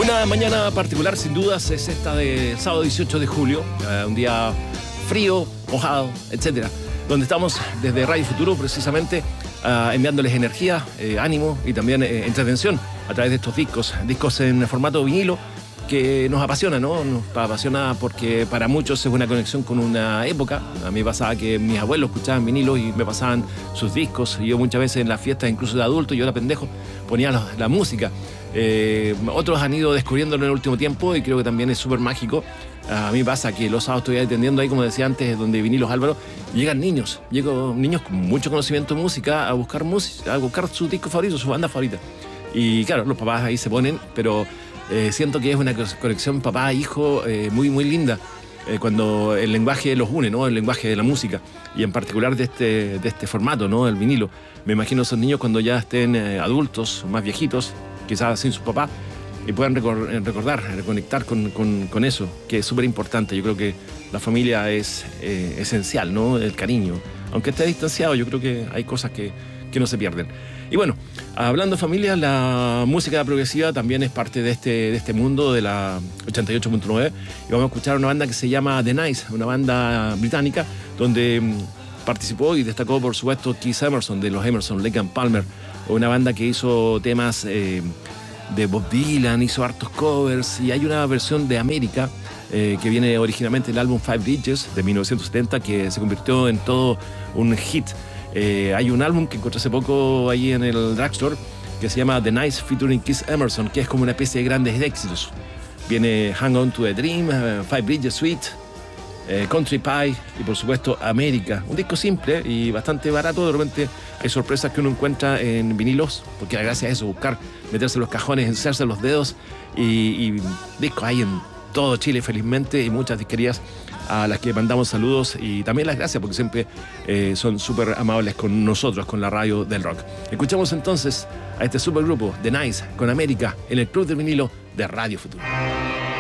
Una mañana particular, sin dudas, es esta de sábado 18 de julio, un día frío, mojado, etcétera, donde estamos desde Radio Futuro precisamente enviándoles energía, ánimo y también entretención a través de estos discos en formato vinilo que nos apasiona, ¿no? Nos apasiona porque para muchos es una conexión con una época. A mí pasaba que mis abuelos escuchaban vinilos y me pasaban sus discos, y yo muchas veces en las fiestas, incluso de adulto, yo era pendejo, ponía la música. Otros han ido descubriéndolo en el último tiempo y creo que también es súper mágico. A mí pasa que los sábados estoy atendiendo ahí, como decía antes, donde Vinilos Álvaro, llegan niños con mucho conocimiento de música a buscar música, a buscar su disco favorito, su banda favorita. Y claro, los papás ahí se ponen, pero siento que es una conexión papá-hijo muy, muy linda. Cuando el lenguaje los une, ¿no? El lenguaje de la música, y en particular de este formato, ¿no? El vinilo. Me imagino esos niños cuando ya estén adultos, más viejitos, quizás sin su papá, y puedan recordar, reconectar con eso, que es súper importante. Yo creo que la familia es esencial, ¿no? El cariño. Aunque esté distanciado, yo creo que hay cosas que no se pierden. Y bueno, hablando de familia, la música progresiva también es parte de este mundo de la 88.9, y vamos a escuchar una banda que se llama The Nice, una banda británica donde participó y destacó, por supuesto, Keith Emerson, de los Emerson, Lake and Palmer, una banda que hizo temas de Bob Dylan, hizo hartos covers, y hay una versión de América que viene originalmente del álbum Five Bridges de 1970, que se convirtió en todo un hit. Hay un álbum que encontré hace poco ahí en el drugstore que se llama The Nice featuring Keith Emerson, que es como una especie de grandes éxitos. Viene Hang On to a Dream, Five Bridges Suite, Country Pie y por supuesto América. Un disco simple y bastante barato. De repente hay sorpresas que uno encuentra en vinilos, porque la gracia es eso, buscar, meterse en los cajones, encerrarse los dedos, y discos hay en todo Chile, felizmente, y muchas disquerías a las que mandamos saludos y también las gracias, porque siempre son súper amables con nosotros, con la radio del rock. Escuchamos entonces a este supergrupo, The Nice, con América, en el Club del Vinilo de Radio Futuro.